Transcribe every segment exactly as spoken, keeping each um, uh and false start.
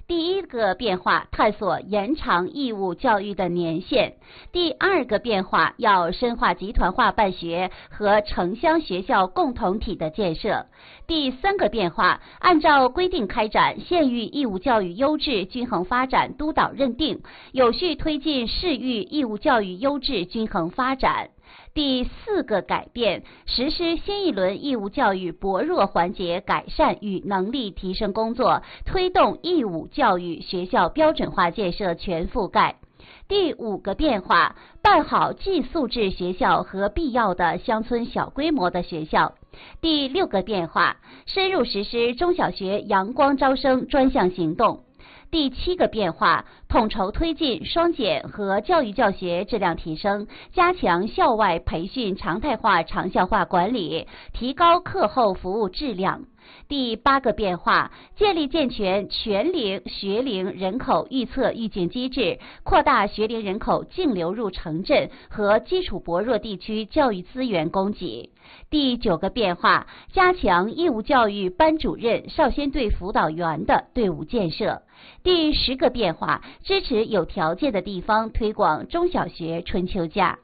第一个变化，探索延长义务教育的年限。第二个变化，要深化集团化办学和城乡学校共同体的建设。第三个变化，按照规定开展县域义务教育优质均衡发展督导认定，有序推进市域义务教育优质均衡发展。第四个改变，实施新一轮义务教育薄弱环节改善与能力提升工作，推动义务教育学校标准化建设全覆盖。第五个变化，办好寄宿制学校和必要的乡村小规模的学校。第六个变化，深入实施中小学阳光招生专项行动。第七个变化，统筹推进双减和教育教学质量提升，加强校外培训常态化长效化管理，提高课后服务质量。第八个变化，建立健全全龄学龄人口预测预警机制，扩大学龄人口净流入城镇和基础薄弱地区教育资源供给。第九个变化，加强义务教育班主任、少先队辅导员的队伍建设。第十个变化，支持有条件的地方推广中小学春秋假。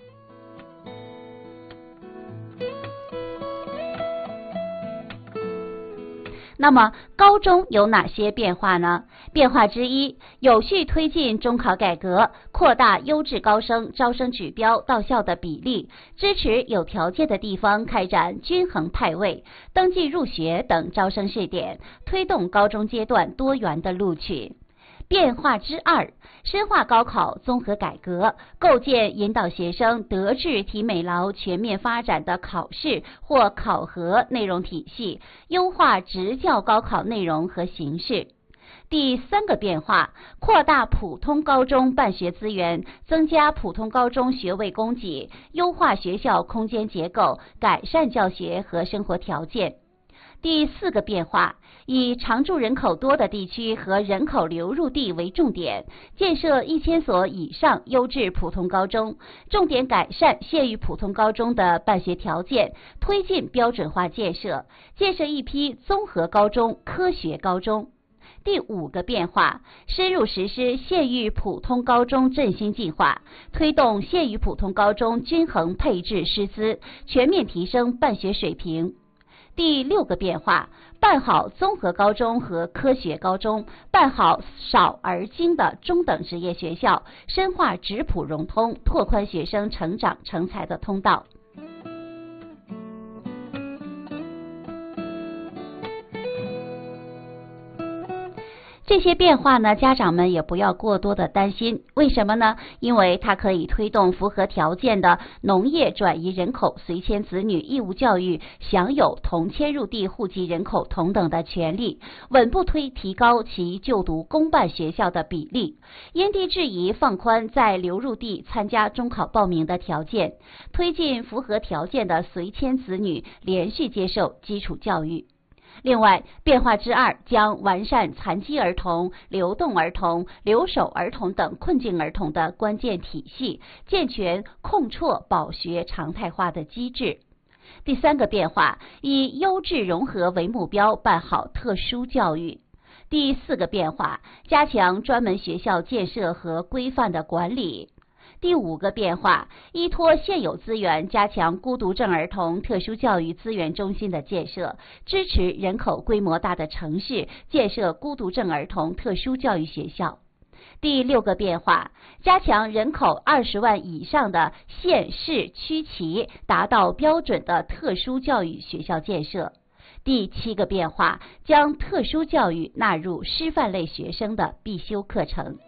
那么高中有哪些变化呢？变化之一，有序推进中考改革，扩大优质高生招生指标到校的比例，支持有条件的地方开展均衡派位、登记入学等招生试点，推动高中阶段多元的录取。变化之二，深化高考综合改革，构建引导学生德智体美劳全面发展的考试或考核内容体系，优化职教高考内容和形式。第三个变化，扩大普通高中办学资源，增加普通高中学位供给，优化学校空间结构，改善教学和生活条件。第四个变化，以常住人口多的地区和人口流入地为重点，建设一千所以上优质普通高中，重点改善县域普通高中的办学条件，推进标准化建设，建设一批综合高中、科学高中。第五个变化，深入实施县域普通高中振兴计划，推动县域普通高中均衡配置师资，全面提升办学水平。第六个变化，办好综合高中和科学高中，办好少而精的中等职业学校，深化职普融通，拓宽学生成长成才的通道。这些变化呢，家长们也不要过多的担心。为什么呢？因为它可以推动符合条件的农业转移人口随迁子女义务教育享有同迁入地户籍人口同等的权利，稳步推提高其就读公办学校的比例，因地制宜放宽在流入地参加中考报名的条件，推进符合条件的随迁子女连续接受基础教育。另外，变化之二，将完善残疾儿童、流动儿童、留守儿童等困境儿童的关键体系，健全控辍保学常态化的机制。第三个变化，以优质融合为目标，办好特殊教育。第四个变化，加强专门学校建设和规范的管理。第五个变化，依托现有资源，加强孤独症儿童特殊教育资源中心的建设，支持人口规模大的城市建设孤独症儿童特殊教育学校。第六个变化，加强人口二十万以上的县市区级达到标准的特殊教育学校建设。第七个变化，将特殊教育纳入师范类学生的必修课程。